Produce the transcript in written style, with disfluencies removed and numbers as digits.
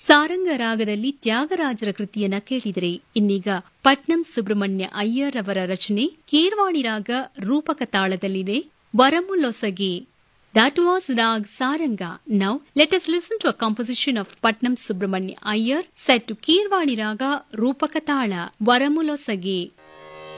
ಸಾರಂಗ ರಾಗದಲ್ಲಿ ತ್ಯಾಗರಾಜರ ಕೃತಿಯನ್ನ ಕೇಳಿದರೆ ಇನ್ನೀಗ ಪಟ್ನಂ ಸುಬ್ರಹ್ಮಣ್ಯ ಅಯ್ಯರ್ ಅವರ ರಚನೆ ಕೀರ್ವಾಣಿ ರಾಗ ರೂಪಕ ತಾಳದಲ್ಲಿದೆ ವರಮುಲೊಸಗೆ. That was Rag Saranga. Now let us listen to a composition of Patnam Subramanya Iyer set to Keervani Raga Rupaka Tala Varamulosage.